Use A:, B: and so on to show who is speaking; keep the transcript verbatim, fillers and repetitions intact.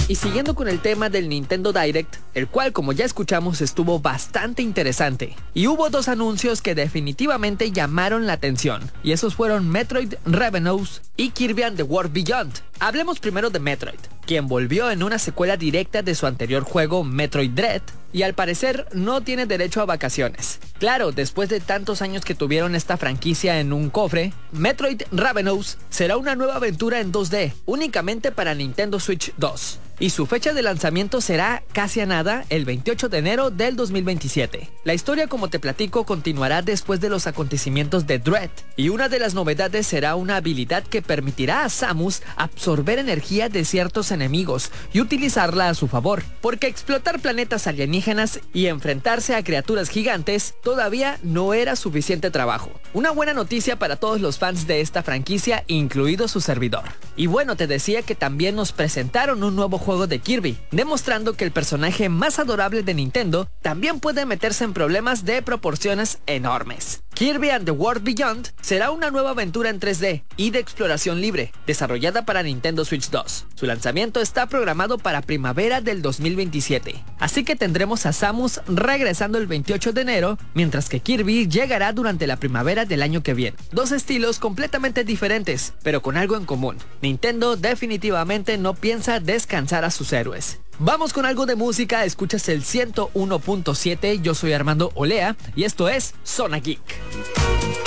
A: Y siguiendo con el tema del Nintendo Direct, el cual como ya escuchamos estuvo bastante interesante. Y hubo dos anuncios que definitivamente llamaron la atención, y esos fueron Metroid Revenos y Kirby and the World Beyond. Hablemos primero de Metroid, quien volvió en una secuela directa de su anterior juego Metroid Dread, y al parecer no tiene derecho a vacaciones. Claro, después de tantos años que tuvieron esta franquicia en un cofre, Metroid Revenos será una nueva aventura en dos D, únicamente para Nintendo Switch dos. Y su fecha de lanzamiento será casi a nada, el veintiocho de enero del dos mil veintisiete. La historia, como te platico, continuará después de los acontecimientos de Dread, y una de las novedades será una habilidad que permitirá a Samus absorber energía de ciertos enemigos y utilizarla a su favor, porque explotar planetas alienígenas y enfrentarse a criaturas gigantes todavía no era suficiente trabajo. Una buena noticia para todos los fans de esta franquicia, incluido su servidor. Y bueno, te decía que también nos presentaron un nuevo juego de Kirby, demostrando que el personaje más adorable de Nintendo también puede meterse en problemas de proporciones enormes. Kirby and the World Beyond será una nueva aventura en tres D y de exploración libre, desarrollada para Nintendo Switch dos. Su lanzamiento está programado para primavera del dos mil veintisiete, así que tendremos a Samus regresando el veintiocho de enero, mientras que Kirby llegará durante la primavera del año que viene. Dos estilos completamente diferentes, pero con algo en común: Nintendo definitivamente no piensa descansar a sus héroes. Vamos con algo de música, escuchas el ciento uno punto siete, yo soy Armando Olea y esto es Zona Geek.